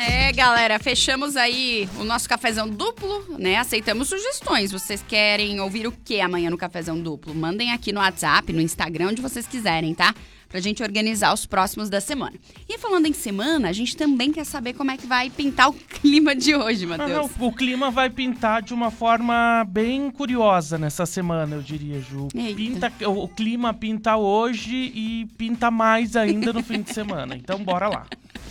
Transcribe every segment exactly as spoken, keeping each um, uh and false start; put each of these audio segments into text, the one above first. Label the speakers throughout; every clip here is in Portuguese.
Speaker 1: É, galera, fechamos aí o nosso cafezão duplo, né? Aceitamos sugestões. Vocês querem ouvir o que amanhã no cafezão duplo? Mandem aqui no WhatsApp, no Instagram, onde vocês quiserem, tá? Pra gente organizar os próximos da semana. E falando em semana, a gente também quer saber como é que vai pintar o clima de hoje, Matheus.
Speaker 2: Ah, o clima vai pintar de uma forma bem curiosa nessa semana, eu diria, Ju. Pinta, o, o clima pinta hoje e pinta mais ainda no fim de semana. Então, bora lá.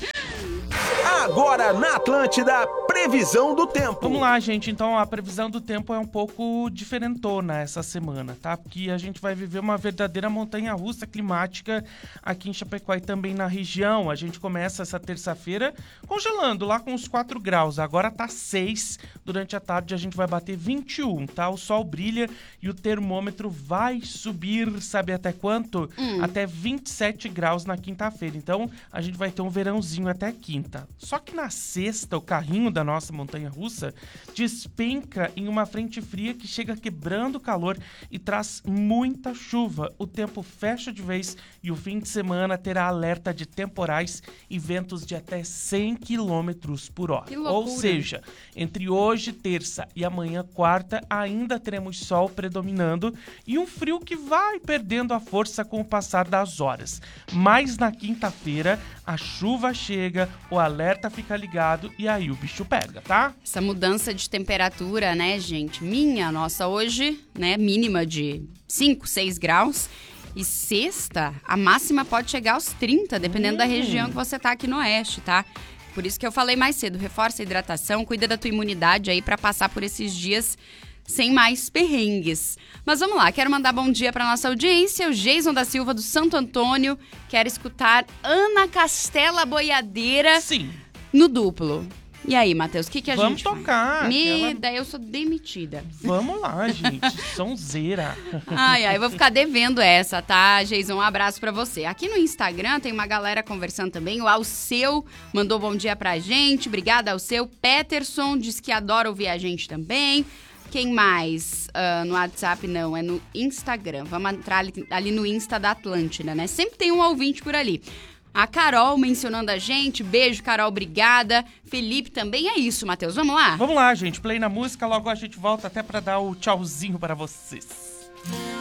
Speaker 3: Agora na Atlântida, previsão do tempo.
Speaker 2: Vamos lá, gente. Então, a previsão do tempo é um pouco diferentona essa semana, tá? Porque a gente vai viver uma verdadeira montanha-russa climática aqui em Chapecó e também na região. A gente começa essa terça-feira congelando lá com uns quatro graus. Agora tá seis. Durante a tarde a gente vai bater vinte e um, tá? O sol brilha e o termômetro vai subir, sabe até quanto? Hum. Até vinte e sete graus na quinta-feira. Então, a gente vai ter um verãozinho até quinta. Só que na sexta, o carrinho da nossa montanha-russa despenca em uma frente fria que chega quebrando o calor e traz muita chuva. O tempo fecha de vez e o fim de semana terá alerta de temporais e ventos de até cem quilômetros por hora.
Speaker 1: Que loucura.
Speaker 2: Ou seja, entre hoje, terça, e amanhã, quarta, ainda teremos sol predominando e um frio que vai perdendo a força com o passar das horas. Mas na quinta-feira, a chuva chega, o alerta fica ligado e aí o bicho pega, tá?
Speaker 1: Essa mudança de temperatura, né, gente? Minha, nossa, hoje, né, mínima de cinco, seis graus. E sexta, a máxima pode chegar aos trinta, dependendo hum. da região que você tá aqui no oeste, tá? Por isso que eu falei mais cedo, reforça a hidratação, cuida da tua imunidade aí pra passar por esses dias sem mais perrengues. Mas vamos lá, quero mandar bom dia para nossa audiência, o Jason da Silva do Santo Antônio, quer escutar Ana Castela Boiadeira
Speaker 2: Sim.
Speaker 1: no duplo. E aí, Matheus, o que, que a
Speaker 2: Vamos
Speaker 1: gente
Speaker 2: tocar.
Speaker 1: Me...
Speaker 2: Aquela...
Speaker 1: Daí eu sou demitida.
Speaker 2: Vamos lá, gente. Sonzeira.
Speaker 1: Ai, ai, eu vou ficar devendo essa, tá, Jason? Um abraço pra você. Aqui no Instagram tem uma galera conversando também. O Alceu mandou bom dia pra gente. Obrigada, Alceu. Peterson diz que adora ouvir a gente também. Quem mais? Uh, no WhatsApp não, é no Instagram. Vamos entrar ali, ali no Insta da Atlântida, né? Sempre tem um ouvinte por ali. A Carol mencionando a gente. Beijo, Carol, obrigada. Felipe também. É isso, Matheus. Vamos lá?
Speaker 2: Vamos lá, gente. Play na música. Logo a gente volta até pra dar o tchauzinho para vocês.